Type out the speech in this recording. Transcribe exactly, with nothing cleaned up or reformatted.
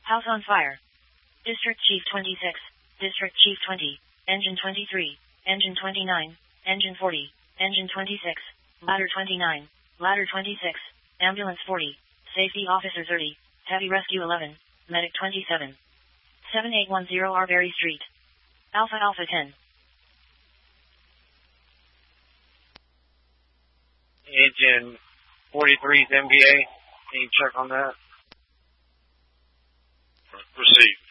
House on fire. District Chief twenty-six. District Chief twenty. Engine twenty-three. Engine twenty-nine. Engine forty. Engine twenty-six. Ladder twenty-nine. Ladder twenty-six. Ambulance forty. Safety Officer thirty. Heavy Rescue eleven. Medic twenty-seven. seven eight one zero Arbery Street. Alpha Alpha ten. Engine forty-three's M B A. Any check on that? Received.